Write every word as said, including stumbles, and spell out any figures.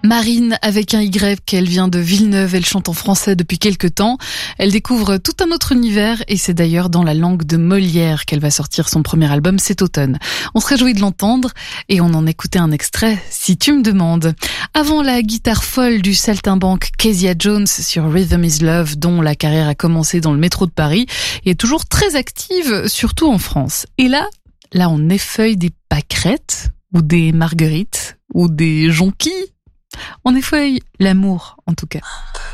Marine avec un Y, elle vient de Villeneuve, elle chante en français depuis quelque temps. Elle découvre tout un autre univers et c'est d'ailleurs dans la langue de Molière qu'elle va sortir son premier album cet automne. On se réjouit de l'entendre et on en écoutait un extrait, Si tu me demandes. Avant la guitare folle du saltimbanque Kezia Jones sur Rhythm is Love, dont la carrière a commencé dans le métro de Paris et est toujours très active, surtout en France. Et là, là on effeuille des pâquerettes ou des marguerites ou des jonquilles. On effeuille l'amour, en tout cas.